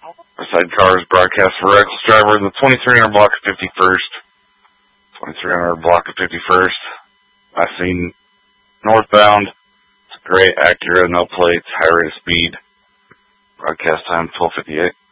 Side cars broadcast for reckless driver in the 2300 block of 51st. 2300 block of 51st. Last seen northbound. It's a gray Acura, no plates, high rate of speed. Broadcast time 12:58.